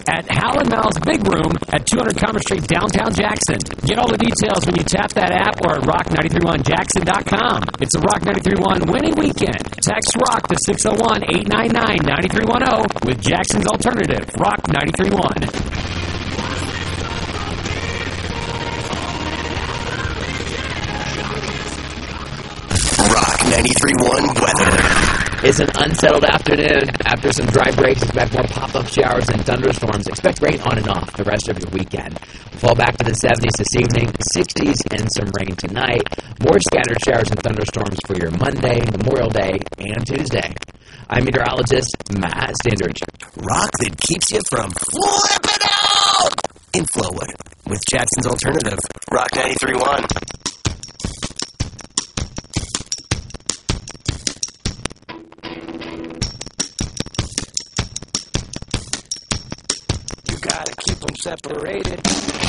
at Hal and Mal's Big Room at 200 Commerce Street, downtown Jackson. Get all the details when you tap that app or at rock931jackson.com. It's a Rock 93.1 winning weekend. Text ROCK to 601-899-9310 with Jackson's Alternative, Rock 93.1. Rock 93.1 weather. It's an unsettled afternoon. After some dry breaks, expect more pop-up showers and thunderstorms. Expect rain on and off the rest of your weekend. We'll fall back to the 70s this evening, 60s, and some rain tonight. More scattered showers and thunderstorms for your Monday, Memorial Day, and Tuesday. I'm meteorologist Matt Standridge. Rock that keeps you from flipping out in Flowood with Jackson's Alternative, Rock 93.1. Gotta keep them separated.